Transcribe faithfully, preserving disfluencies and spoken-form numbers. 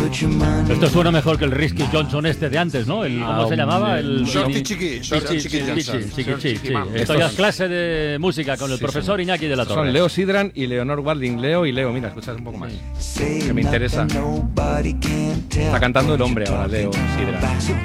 Esto suena mejor que el Risky Johnson este de antes, ¿no? El, ¿Cómo Ah, se llamaba? El Shorty Chiqui, Shorty Chiqui Johnson. Chiqui, Chiqui, Chiqui, sí. Estos Esto ya es clase de música con el Sí, profesor son- Iñaki de la Torre. Son Leo Sidran y Leonor Walding. Leo y Leo, mira, escuchas un poco más. Que me interesa. Está cantando el hombre ahora, Leo Sidran.